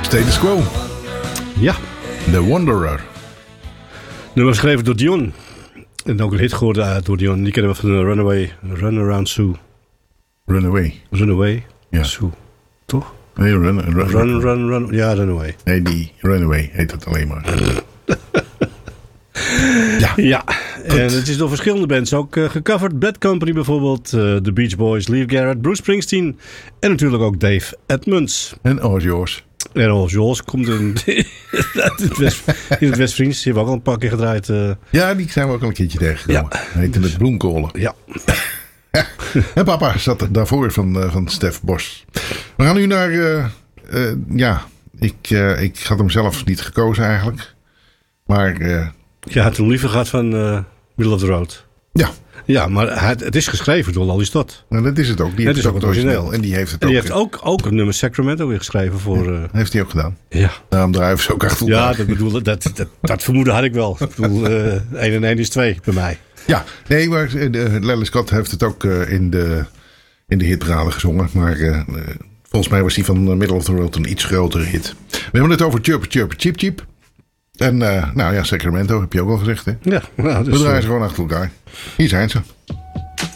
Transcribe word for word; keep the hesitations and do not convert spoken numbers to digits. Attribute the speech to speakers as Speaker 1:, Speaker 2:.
Speaker 1: Status Quo.
Speaker 2: Ja.
Speaker 1: The Wanderer.
Speaker 2: Nummer geschreven door Dion. En ook een hit geworden door Dion. Die kennen we van de Runaway. Run Around Sue.
Speaker 1: Runaway.
Speaker 2: Runaway.
Speaker 1: Ja.
Speaker 2: Sue. Toch?
Speaker 1: Nee, run, run,
Speaker 2: Run, run, run. Ja, Runaway.
Speaker 1: Nee, die Runaway heet het alleen maar. ja.
Speaker 2: Ja. En het is door verschillende bands ook uh, gecoverd. Bad Company bijvoorbeeld. Uh, The Beach Boys, Leif Garrett, Bruce Springsteen. En natuurlijk ook Dave Edmunds.
Speaker 1: En All Yours.
Speaker 2: En All Yours komt in, in het West, in het Westfriends. Die hebben we ook al een paar keer gedraaid. Uh.
Speaker 1: Ja, die zijn we ook al een keertje tegengekomen.
Speaker 2: Ja.
Speaker 1: Hij heette het Bloemkolen.
Speaker 2: Ja.
Speaker 1: En papa zat er daarvoor van, uh, van Stef Bos. We gaan nu naar... Uh, uh, ja, ik, uh, ik had hem zelf niet gekozen eigenlijk. Maar... Uh,
Speaker 2: Je had hem liever gehad van uh, Middle of the Road.
Speaker 1: Ja.
Speaker 2: Ja, maar het, het is geschreven door Lally Stott.
Speaker 1: Nou, dat is het ook. Die
Speaker 2: het
Speaker 1: heeft
Speaker 2: is
Speaker 1: het
Speaker 2: ook
Speaker 1: ook origineel.
Speaker 2: origineel.
Speaker 1: En die heeft het
Speaker 2: en die
Speaker 1: ook...
Speaker 2: heeft ook, ook het nummer Sacramento weer geschreven voor...
Speaker 1: Ja,
Speaker 2: uh,
Speaker 1: heeft hij ook gedaan.
Speaker 2: Ja.
Speaker 1: Daarom drijven ze ook achter elkaar.
Speaker 2: Ja, dat, bedoel, dat, dat, dat vermoeden had ik wel. Ik bedoel, uh, één en één is twee bij mij.
Speaker 1: Ja, nee, maar uh, Lally Scott heeft het ook uh, in de, in de hitparade gezongen. Maar uh, volgens mij was die van uh, Middle of the Road een iets grotere hit. We hebben het over Chirp Chirp Cheep Cheep. En uh, nou ja, Sacramento heb je ook al gezegd, hè?
Speaker 2: Ja. Nou, dus,
Speaker 1: we draaien
Speaker 2: uh,
Speaker 1: ze gewoon achter elkaar. Hier zijn ze.